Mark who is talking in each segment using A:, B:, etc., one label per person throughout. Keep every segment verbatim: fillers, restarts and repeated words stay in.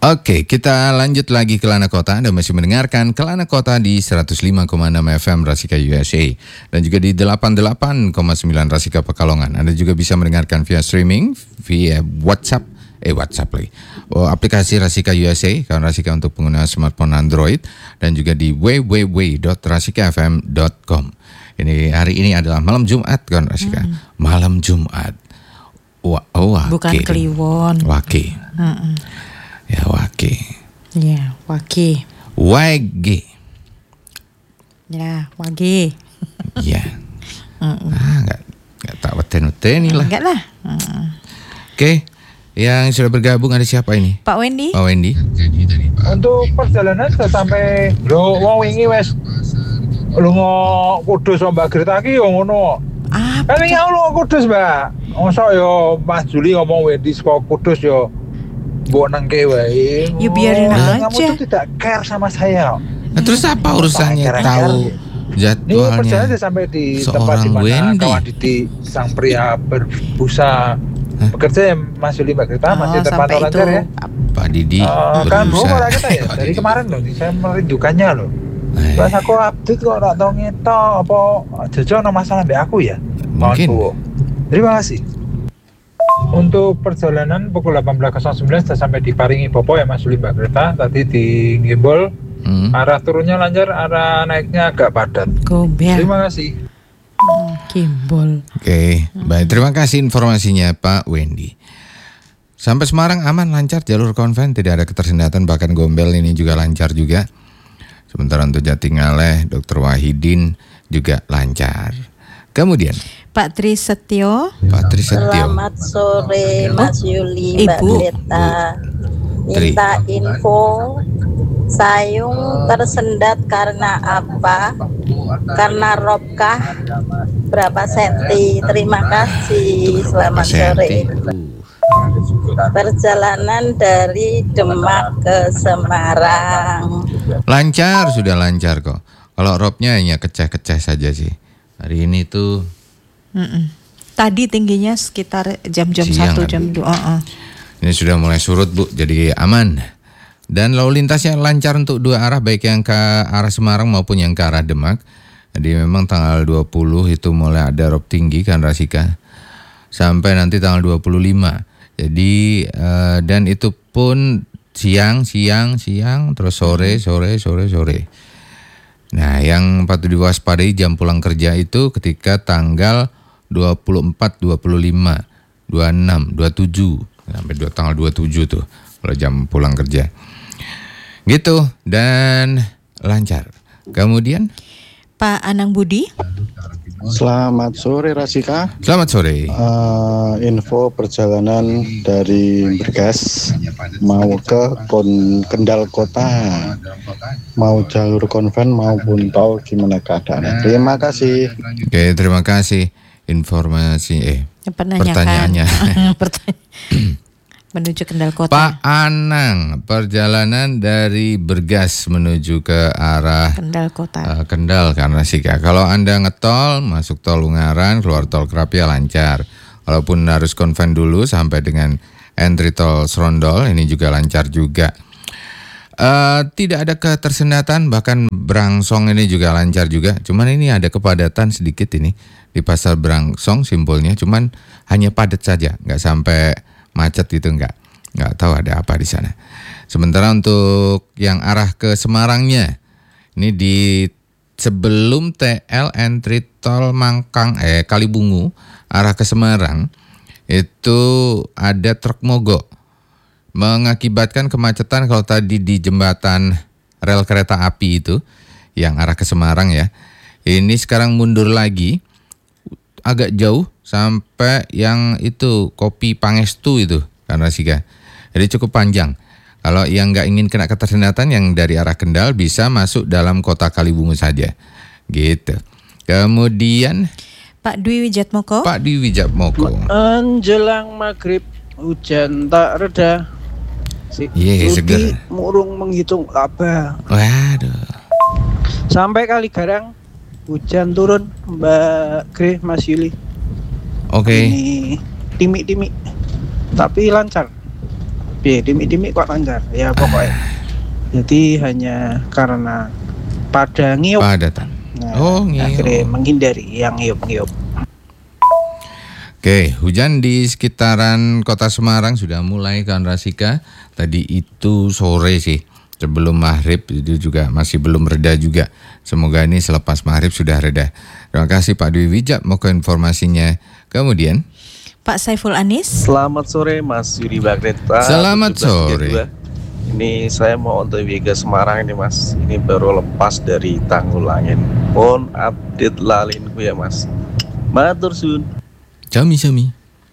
A: Oke, kita lanjut lagi ke Kelana Kota. Anda masih mendengarkan Kelana Kota di seratus lima koma enam F M Rasika U S A dan juga di delapan puluh delapan koma sembilan Rasika Pekalongan. Anda juga bisa mendengarkan via streaming, via WhatsApp, eh WhatsApp lagi, oh, aplikasi Rasika U S A, karena Rasika untuk pengguna smartphone Android, dan juga di w w w dot rasika f m dot com. Ini hari ini adalah malam Jumat kan Rasika, hmm. malam Jumat. Wah, oh, wake.
B: Bukan Kliwon.
A: Wake.
B: Hmm.
A: Ya wake.
B: Ya wake.
A: Wage.
B: Ya wage.
A: Ya. Ah nggak nggak tak weten-weten lah.
B: Enggak lah. Mm.
A: Oke, yang sudah bergabung ada siapa ini?
B: Pak Wendy.
A: Pak Wendy.
C: Untuk perjalanan sudah sampai lo wong wingi wes lunga Kudus Mbak Greta ki yo ngono.
B: Ah,
C: kan wingi lunga Kudus, Mbak. Mosok yo Mas Juli ngomong Wendy saka Kudus yo mbok nengke wae.
B: Ya biarin
C: oh,
B: aja.
C: Kamu tuh tidak care sama saya.
A: Nah, terus apa urusannya tahu jadwalnya?
C: Ini perjalanan sudah sampai di tempat di mana kawan Didi sang pria berbusa Hah? bekerja ya, Mas Juli Mbak Greta. Oh, masih terpantau lancar ya
A: Pak Didi
C: uh, kan bu kita ya dari kemarin loh saya merindukannya loh. Pas aku update kok gak tau ngetok apa jajan ada masalah mbak aku ya.
A: Mungkin.
C: Bu. Terima kasih. Untuk perjalanan pukul delapan belas nol sembilan sudah sampai di Paringi Popo ya Mas Juli Mbak Greta. Tadi di Gimbol hmm. arah turunnya lancar, arah naiknya agak padat.
B: Gombel.
C: Terima kasih.
B: Hmm, Gimbol.
A: Oke, okay. hmm. baik, terima kasih informasinya Pak Wendy. Sampai Semarang aman, lancar, jalur konven tidak ada ketersendatan, bahkan Gombel ini juga lancar juga. Sementara untuk Jatingaleh, Dokter Wahidin juga lancar. Kemudian
B: Pak Tri Setio.
A: Pak Tri Setio.
D: Selamat sore Mas Yuli, Mbak
B: Ibu.
D: Greta. Minta info Sayung tersendat karena apa? Karena robkah berapa senti? Terima kasih. Selamat sore. Perjalanan dari Demak ke Semarang.
A: Lancar, sudah lancar kok. Kalau robnya hanya keceh-keceh saja sih. Hari ini tuh
B: Mm-mm. Tadi tingginya sekitar jam-jam satu, jam dua. Uh-uh.
A: Ini sudah mulai surut Bu, jadi aman. Dan lalu lintasnya lancar untuk dua arah, baik yang ke arah Semarang maupun yang ke arah Demak. Jadi memang tanggal dua puluh itu mulai ada rob tinggi kan Rasika, sampai nanti tanggal dua puluh lima. Jadi uh, dan itu pun siang, siang, siang, terus sore, sore, sore, sore. Nah, yang patut diwaspadai jam pulang kerja itu ketika tanggal dua puluh empat, dua puluh lima, dua puluh enam, dua puluh tujuh sampai dua, tanggal dua puluh tujuh tuh kalau jam pulang kerja. Gitu dan lancar. Kemudian
B: Pak Anang Budi.
E: Selamat sore Rasika.
A: Selamat sore.
E: Uh, info perjalanan dari Bergas mau ke Kon- Kendal Kota, mau jalur konven maupun tol, gimana keadaannya? Terima kasih.
A: Oke, terima kasih informasi eh pertanyaannya.
B: Menuju Kendal Kota.
A: Pak Anang, perjalanan dari Bergas menuju ke arah
B: Kendal Kota.
A: Uh, Kendal karena sih kalau Anda ngetol masuk tol Ungaran keluar tol Krapia lancar. Walaupun harus konven dulu sampai dengan entry tol Serondol ini juga lancar juga. Uh, tidak ada ketersendatan, bahkan Brangsong ini juga lancar juga. Cuman ini ada kepadatan sedikit ini di pasar Brangsong simpulnya. Cuman hanya padat saja, nggak sampai macet itu enggak, enggak tahu ada apa di sana. Sementara untuk yang arah ke Semarangnya, ini di sebelum T L entry tol Mangkang eh Kalibungu arah ke Semarang itu ada truk mogok mengakibatkan kemacetan. Kalau tadi di jembatan rel kereta api itu yang arah ke Semarang ya, ini sekarang mundur lagi agak jauh sampai yang itu Kopi Pangestu itu karena sih kan. Jadi cukup panjang. Kalau yang nggak ingin kena ketersendatan yang dari arah Kendal bisa masuk dalam kota Kalibungu saja, gitu. Kemudian
B: Pak Dwi Wijatmoko.
A: Pak Dwi Wijatmoko.
F: Menjelang maghrib hujan tak reda. Si
A: Iya, seger.
F: Murung menghitung laba.
A: Waduh.
F: Sampai Kaligarang hujan turun, Mbak Gre, Mas Yuli.
A: Oke. Okay.
F: Ini timik-timik, tapi lancar. piye dimik-dimik kok lancar ya pokoknya. Jadi hanya karena pada ngiyup.
A: Padatan.
F: Nah,
A: Oh, ngiyup.
F: akhirnya menghindari yang ngiyup-ngiyup.
A: Oke, hujan di sekitaran kota Semarang sudah mulai kan Rasika. Tadi itu sore sih, sebelum maghrib itu juga masih belum reda juga. Semoga ini selepas maghrib sudah reda. Terima kasih Pak Dwi Wijak mau ke informasinya. Kemudian
B: Pak Saiful Anis.
G: Selamat sore Mas Yudi Bagreta.
A: Selamat
G: tujuh belas tiga puluh dua.
A: sore.
G: Ini saya mau untuk W G Semarang ini Mas. Ini baru lepas dari Tanggulangin. Mohon update lalinku ya Mas. Matur suwun.
A: Sami-sami.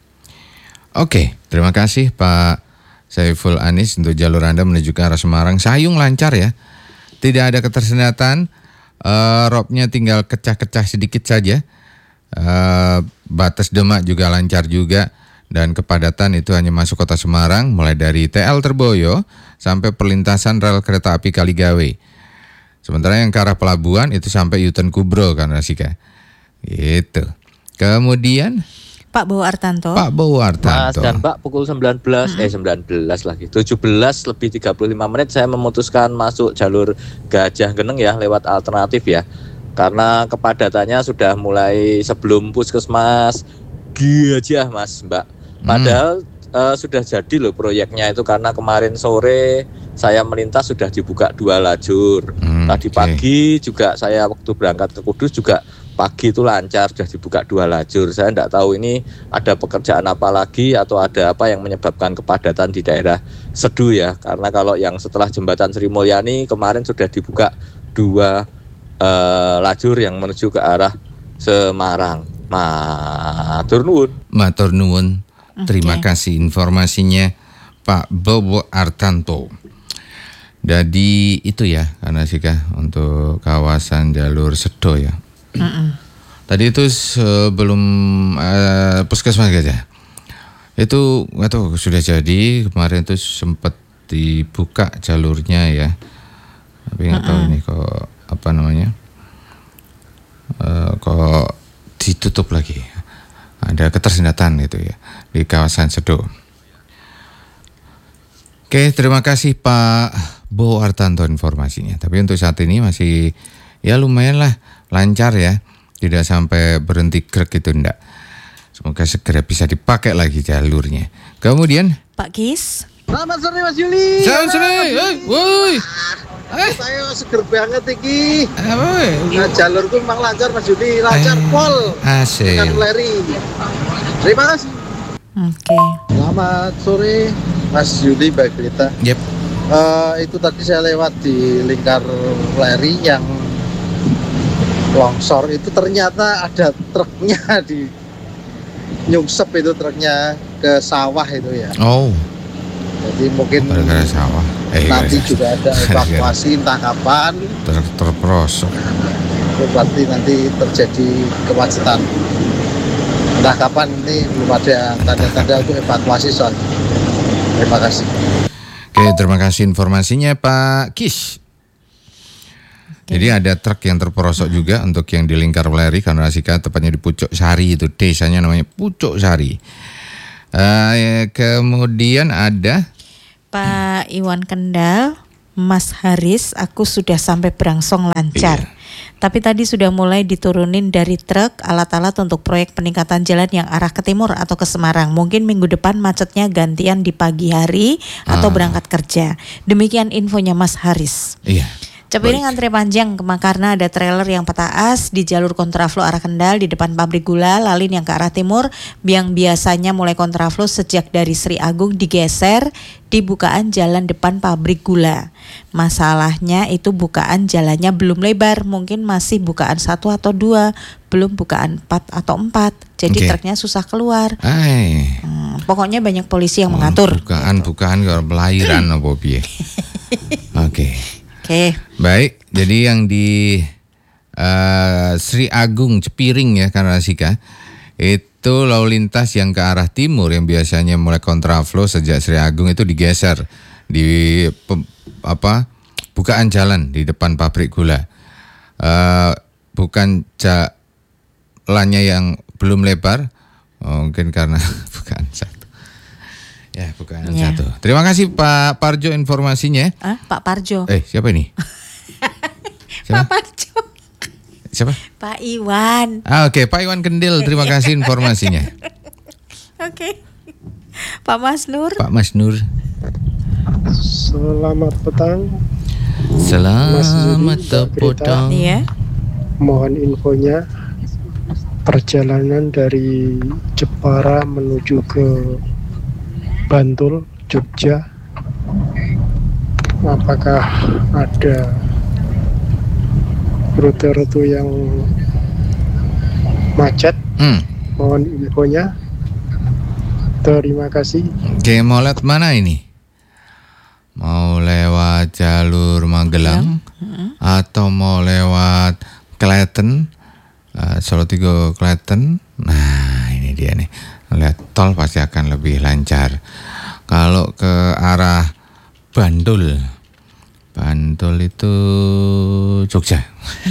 A: Oke, terima kasih Pak Saiful Anis untuk jalur Anda menuju ke arah Semarang. Sayung lancar ya. Tidak ada ketersendatan. Uh, robnya tinggal kecah-kecah sedikit saja. Uh, batas Demak juga lancar juga. Dan kepadatan itu hanya masuk kota Semarang mulai dari T L Terboyo sampai perlintasan rel kereta api Kaligawe. Sementara yang ke arah pelabuhan itu sampai U-turn Kubro kan Rasika. Gitu. Kemudian
B: Pak Bowo Artanto.
A: Pak Bowo
H: Mas
A: Artanto.
H: dan Mbak pukul sembilan belas eh sembilan belas lagi tujuh belas lebih tiga puluh lima menit saya memutuskan masuk jalur Gajah Geneng ya lewat alternatif ya. Karena kepadatannya sudah mulai sebelum Puskesmas Gajah Mas Mbak. Padahal hmm. uh, sudah jadi loh proyeknya itu karena kemarin sore saya melintas sudah dibuka dua lajur. Hmm, Tadi okay. pagi juga saya waktu berangkat ke Kudus juga pagi itu lancar sudah dibuka dua lajur. Saya tidak tahu ini ada pekerjaan apa lagi atau ada apa yang menyebabkan kepadatan di daerah Sedu ya. Karena kalau yang setelah jembatan Sri Mulyani kemarin sudah dibuka dua uh, lajur yang menuju ke arah Semarang. Matur nuwun.
A: Matur nuwun. Terima okay. kasih informasinya Pak Bowo Artanto. Jadi itu ya karena sih untuk kawasan jalur Sedo ya. Mm-mm. Tadi itu sebelum uh, Puskesmas Gajah itu nggak tahu sudah jadi kemarin itu sempat dibuka jalurnya ya, tapi nggak tahu ini kok apa namanya uh, kok ditutup lagi, ada ketersendatan gitu ya di kawasan Sedo. Oke, terima kasih Pak Bowo Artanto informasinya. Tapi untuk saat ini masih ya lumayan lah lancar ya, tidak sampai berhenti krek itu enggak. Semoga segera bisa dipakai lagi jalurnya. Kemudian
B: Pak Kis.
F: Selamat sore Mas Yuli.
A: Selamat sore. Eh, woi.
F: Eh, saya seger banget iki.
A: Apa?
F: Nah, jalurku memang lancar Mas Yuli, lancar eh, pol.
A: Asik.
F: Dengan Leri. Terima kasih.
B: Oke. Okay.
E: Selamat sore Mas Yuli Bagreta.
A: Yep.
E: Uh, itu tadi saya lewat di lingkar Leri yang longsor itu ternyata ada truknya di nyungsep itu truknya ke sawah itu ya.
A: Oh.
E: Jadi mungkin
A: gara-gara sawah. Eh,
E: nanti
A: gara-gara.
E: juga ada evakuasi entah kapan.
A: Ter terperosok.
E: Berarti nanti terjadi kemacetan. Entah kapan ini belum ada tanda-tanda untuk evakuasi soalnya. Terima kasih.
A: Oke, terima kasih informasinya Pak Kis. Jadi ada truk yang terperosok juga untuk yang di lingkar Weleri Kanarasika, tepatnya di Pucuk Sari itu, desanya namanya Pucuk Sari. Uh, kemudian ada
B: Pak Iwan Kendal, Mas Haris, aku sudah sampai Brangsong lancar. Iya. Tapi tadi sudah mulai diturunin dari truk alat-alat untuk proyek peningkatan jalan yang arah ke timur atau ke Semarang. Mungkin minggu depan macetnya gantian di pagi hari atau ah. berangkat kerja. Demikian infonya Mas Haris.
A: Iya.
B: Cepiring antre panjang karena ada trailer yang patah as di jalur kontraflow arah Kendal di depan pabrik gula. Lalin yang ke arah timur yang biasanya mulai kontraflow sejak dari Sri Agung digeser di bukaan jalan depan pabrik gula. Masalahnya itu bukaan jalannya belum lebar, mungkin masih bukaan satu atau dua, belum bukaan empat atau empat. Jadi okay. truknya susah keluar. Hmm, pokoknya banyak polisi yang oh, mengatur.
A: Bukaan-bukaan kalau pelahiran apa piye. Oke.
B: Oke. Okay.
A: Baik, jadi yang di uh, Sri Agung Cepiring ya Kanarasika, itu lalu lintas yang ke arah timur yang biasanya mulai kontraflow sejak Sri Agung itu digeser di pe, apa bukaan jalan di depan pabrik gula. Uh, bukan jalannya yang belum lebar, oh, mungkin karena bukan satu. Ya, bukan
B: Ya.
A: satu. Terima kasih Pak Parjo informasinya.
B: Ah, Pak Parjo.
A: Eh, siapa ini? Siapa?
B: Pak Parjo.
A: Siapa?
B: Pak Iwan.
A: Ah, oke, Pak Iwan Kendil, terima kasih informasinya.
B: Oke. Pak Mas Nur.
A: Pak Mas Nur.
I: Selamat petang.
A: Selamat petang.
B: Iya.
I: Mohon infonya perjalanan dari Jepara menuju ke Bantul, Jogja. Apakah ada rute-rute yang macet?
A: Hmm.
I: Mohon infonya. Terima kasih.
A: Oke, mau lewat mana ini? Mau lewat jalur Magelang atau mau lewat Klaten, uh, Solo Tigo Klaten? Nah, ini dia nih. Lihat tol pasti akan lebih lancar. Kalau ke arah Bantul, Bantul itu Jogja.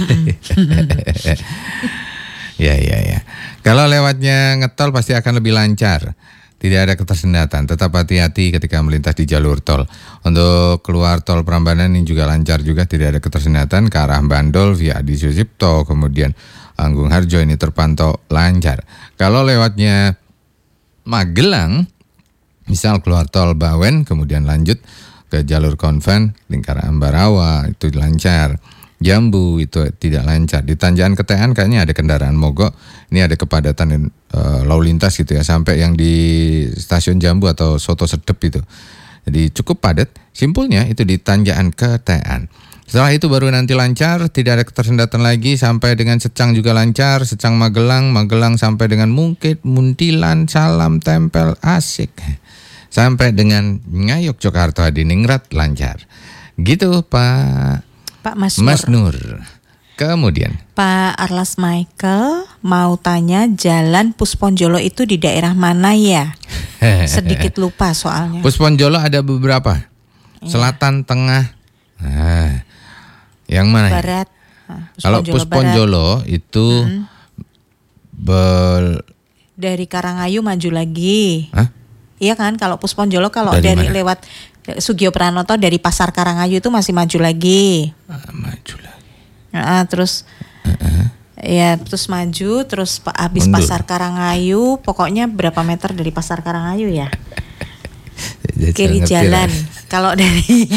A: Ya, ya, ya. Kalau lewatnya ngetol pasti akan lebih lancar. Tidak ada ketersendatan, tetap hati-hati ketika melintas di jalur tol. Untuk keluar tol Prambanan ini juga lancar juga, tidak ada ketersendatan ke arah Bandol via Adi Sucipto, kemudian Anggung Harjo ini terpantau lancar. Kalau lewatnya Magelang, misal keluar tol Bawen, kemudian lanjut ke jalur Konven, Lingkar Ambarawa, itu lancar. Jambu itu tidak lancar. Di Tanjakan Ketean kayaknya ada kendaraan mogok. Ini ada kepadatan uh, lalu lintas gitu ya, sampai yang di stasiun Jambu atau Soto Sedep itu. Jadi cukup padat. Simpulnya itu di Tanjakan Ketean. Setelah itu baru nanti lancar, tidak ada ketersendatan lagi sampai dengan Secang juga lancar, Secang Magelang, Magelang sampai dengan Mungkit, Muntilan, Salam Tempel, Asik. Sampai dengan Ngayog Jakarta Hadiningrat lancar. Gitu Pak
B: Pak Mas Nur.
A: Mas Nur. Kemudian
B: Pak Arlas Michael mau tanya jalan Pusponjolo itu di daerah mana ya? Sedikit lupa soalnya.
A: Pusponjolo ada beberapa. Selatan, tengah. Nah, yang mana?
B: Barat.
A: Nah, kalau Pusponjolo Barat. Itu hmm. bel...
B: dari Karangayu maju lagi.
A: Hah?
B: Iya kan, kalau Pusponjolo kalau dari, dari lewat Sugio Pranoto dari Pasar Karangayu itu masih maju lagi.
A: Ah, maju lagi.
B: Nah, terus uh-uh. ya terus maju terus habis Mundur. Pasar Karangayu, pokoknya berapa meter dari Pasar Karangayu ya? Kiri jalan. Kalau dari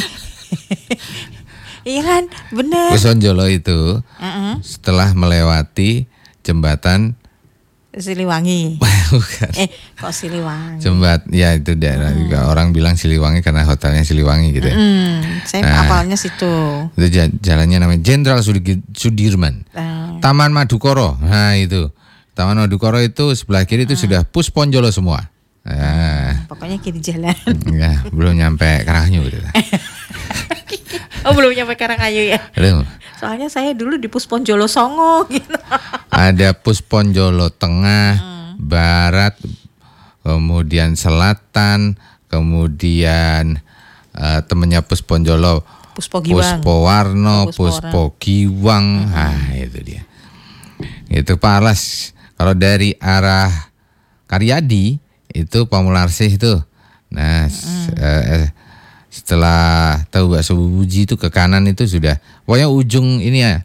B: iya kan, benar.
A: Pusponjolo itu uh-uh. setelah melewati jembatan
B: Siliwangi.
A: Bukan.
B: Eh, kok Siliwangi?
A: Jembat, ya itu daerah hmm. juga. Orang bilang Siliwangi karena hotelnya Siliwangi gitu ya.
B: Hmm, saya nah, apalnya situ.
A: Itu jalannya namanya Jenderal Sudirman. Hmm. Taman Madukoro. Nah, itu. Taman Madukoro itu sebelah kiri itu hmm. sudah Pusponjolo semua. Nah,
B: pokoknya kiri jalan.
A: Ya, belum nyampe Karangayu gitu.
B: Oh, belum nyampe Karangayu ya.
A: Belum.
B: Soalnya saya dulu di Pusponjolo Songo gitu.
A: Ada Pusponjolo Tengah, hmm. Barat, kemudian Selatan, kemudian uh, temennya Pusponjolo Puspowarno, Puspo Giwang. Hmm. Nah, itu dia. Itu Pak Alas. Kalau dari arah Karyadi itu Pamularsih itu. Nah, hmm. eh, setelah tahu bakso Buji itu ke kanan itu sudah pokoknya ujung ini ya,